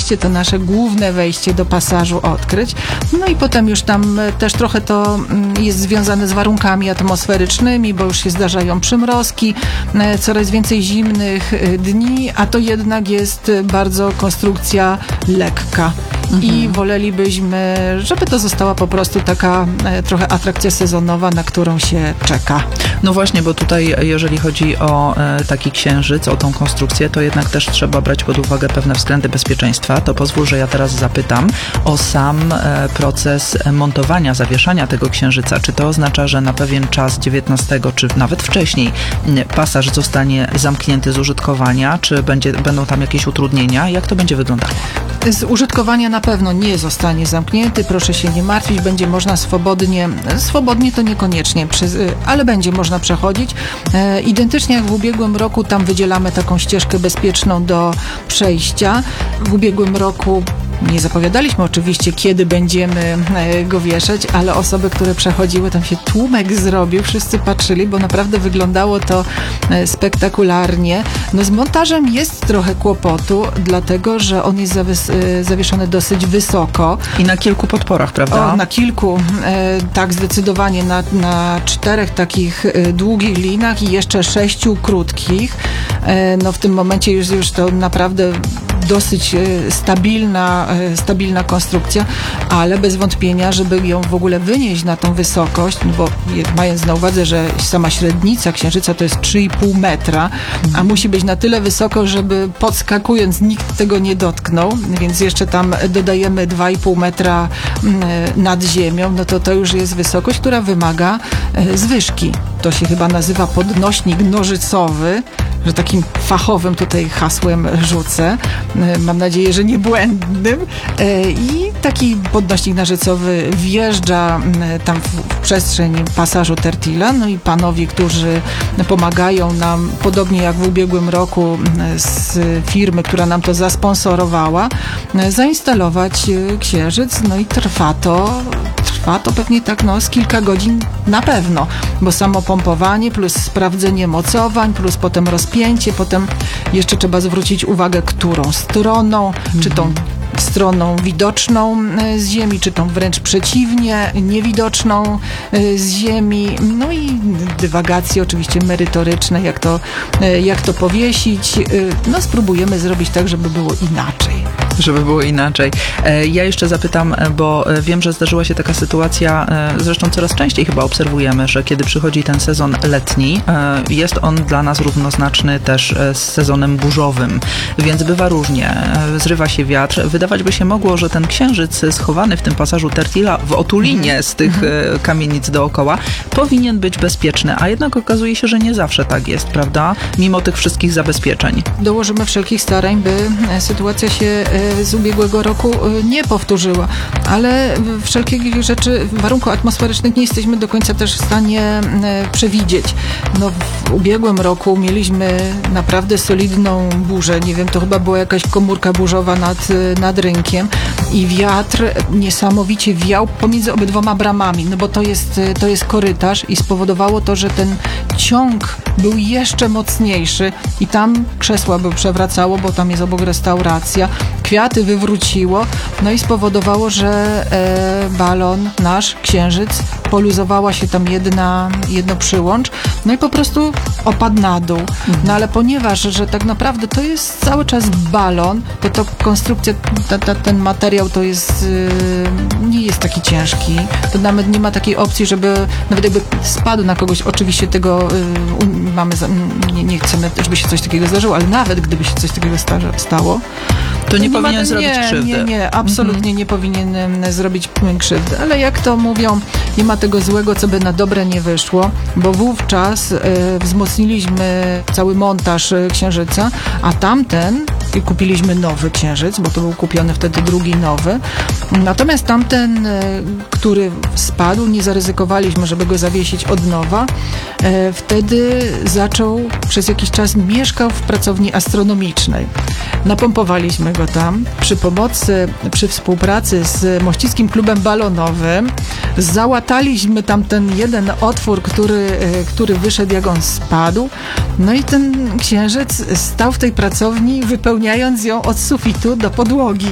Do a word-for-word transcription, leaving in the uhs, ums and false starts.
wejście, to nasze główne wejście do pasażu odkryć. No i potem już tam też trochę to jest związane z warunkami atmosferycznymi, bo już się zdarzają przymrozki, coraz więcej zimnych dni, a to jednak jest bardzo konstrukcja lekka. Mhm. I wolelibyśmy, żeby to została po prostu taka e, trochę atrakcja sezonowa, na którą się czeka. No właśnie, bo tutaj jeżeli chodzi o e, taki księżyc, o tą konstrukcję, to jednak też trzeba brać pod uwagę pewne względy bezpieczeństwa. To pozwól, że ja teraz zapytam o sam e, proces montowania, zawieszania tego księżyca. Czy to oznacza, że na pewien czas dziewiętnastego, czy nawet wcześniej pasaż zostanie zamknięty z użytkowania, czy będzie, będą tam jakieś utrudnienia? Jak to będzie wyglądało? Z użytkowania na pewno nie zostanie zamknięty, proszę się nie martwić, będzie można swobodnie, swobodnie to niekoniecznie, ale będzie można przechodzić. E, identycznie jak w ubiegłym roku, tam wydzielamy taką ścieżkę bezpieczną do przejścia. W ubiegłym roku nie zapowiadaliśmy oczywiście, kiedy będziemy go wieszać, ale osoby, które przechodziły, tam się tłumek zrobił, wszyscy patrzyli, bo naprawdę wyglądało to spektakularnie. No z montażem jest trochę kłopotu, dlatego, że on jest zawys- zawieszony dosyć wysoko. I na kilku podporach, prawda? O, na kilku, e, tak zdecydowanie, na, na czterech takich e, długich linach i jeszcze sześciu krótkich. E, no w tym momencie już, już to naprawdę dosyć stabilna, stabilna konstrukcja, ale bez wątpienia, żeby ją w ogóle wynieść na tą wysokość, bo mając na uwadze, że sama średnica księżyca to jest trzy i pół metra, a musi być na tyle wysoko, żeby podskakując nikt tego nie dotknął, więc jeszcze tam dodajemy dwa i pół metra nad ziemią, no to to już jest wysokość, która wymaga zwyżki. To się chyba nazywa podnośnik nożycowy, że takim fachowym tutaj hasłem rzucę. Mam nadzieję, że nie błędnym. I taki podnośnik nożycowy wjeżdża tam w przestrzeń pasażu Tertila. No i panowie, którzy pomagają nam, podobnie jak w ubiegłym roku z firmy, która nam to zasponsorowała, zainstalować księżyc. No i trwa to Trwa to pewnie tak no, z kilka godzin na pewno, bo samo pompowanie plus sprawdzenie mocowań, plus potem rozpięcie, potem jeszcze trzeba zwrócić uwagę, którą stroną, mhm. czy tą stroną widoczną z ziemi, czy tą wręcz przeciwnie, niewidoczną z ziemi. No i dywagacje oczywiście merytoryczne, jak to, jak to powiesić. No spróbujemy zrobić tak, żeby było inaczej. Żeby było inaczej. Ja jeszcze zapytam, bo wiem, że zdarzyła się taka sytuacja, zresztą coraz częściej chyba obserwujemy, że kiedy przychodzi ten sezon letni, jest on dla nas równoznaczny też z sezonem burzowym, więc bywa różnie. Zrywa się wiatr. Wydawać by się mogło, że ten księżyc schowany w tym pasażu Tertila w otulinie z tych mm-hmm. kamienic dookoła powinien być bezpieczny, a jednak okazuje się, że nie zawsze tak jest, prawda? Mimo tych wszystkich zabezpieczeń. Dołożymy wszelkich starań, by sytuacja się z ubiegłego roku nie powtórzyła, ale wszelkich rzeczy, warunków atmosferycznych nie jesteśmy do końca też w stanie przewidzieć. No, w ubiegłym roku mieliśmy naprawdę solidną burzę, nie wiem, to chyba była jakaś komórka burzowa nad, nad rynkiem i wiatr niesamowicie wiał pomiędzy obydwoma bramami, no bo to jest, to jest korytarz i spowodowało to, że ten ciąg był jeszcze mocniejszy i tam krzesła by przewracało, bo tam jest obok restauracja. Kwiaty wywróciło, no i spowodowało, że e, balon, nasz księżyc, poluzowała się tam jedna, jedno przyłącz, no i po prostu opadł na dół. Mhm. No ale ponieważ, że tak naprawdę to jest cały czas balon, to to konstrukcja, ta, ta, ten materiał to jest, yy, nie jest taki ciężki, to nawet nie ma takiej opcji, żeby nawet jakby spadł na kogoś, oczywiście tego yy, mamy, za, nie, nie chcemy, żeby się coś takiego zdarzyło, ale nawet gdyby się coś takiego sta, stało, to nie, nie powinien ma, zrobić nie, krzywdy. Nie, nie, absolutnie mhm. nie powinien zrobić krzywdy. Ale jak to mówią, nie ma tego złego, co by na dobre nie wyszło, bo wówczas e, wzmocniliśmy cały montaż księżyca, a tamten, i kupiliśmy nowy księżyc, bo to był kupiony wtedy drugi nowy. Natomiast tamten, e, który spadł, nie zaryzykowaliśmy, żeby go zawiesić od nowa. E, wtedy zaczął, przez jakiś czas mieszkał w pracowni astronomicznej. Napompowaliśmy go tam przy pomocy, przy współpracy z Mościckim Klubem Balonowym. Załataliśmy tam ten jeden otwór, który, który wyszedł, jak on spadł. No i ten księżyc stał w tej pracowni, wypełniając ją od sufitu do podłogi.